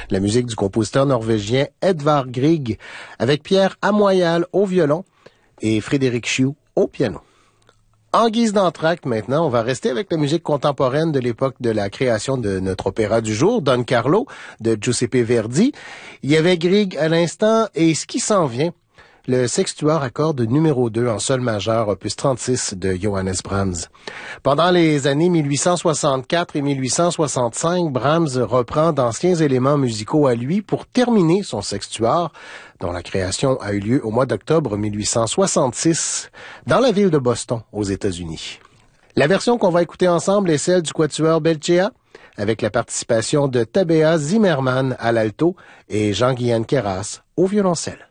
La musique du compositeur norvégien Edvard Grieg, avec Pierre Amoyal au violon et Frédéric Chiou au piano. En guise d'entracte, maintenant, on va rester avec la musique contemporaine de l'époque de la création de notre opéra du jour, Don Carlo, de Giuseppe Verdi. Il y avait Grieg à l'instant, et ce qui s'en vient, le sextuor à cordes numéro 2 en sol majeur, opus 36 de Johannes Brahms. Pendant les années 1864 et 1865, Brahms reprend d'anciens éléments musicaux à lui pour terminer son sextuor, dont la création a eu lieu au mois d'octobre 1866 dans la ville de Boston, aux États-Unis. La version qu'on va écouter ensemble est celle du quatuor Belcea, avec la participation de Tabea Zimmermann à l'alto et Jean-Guihen Queyras au violoncelle.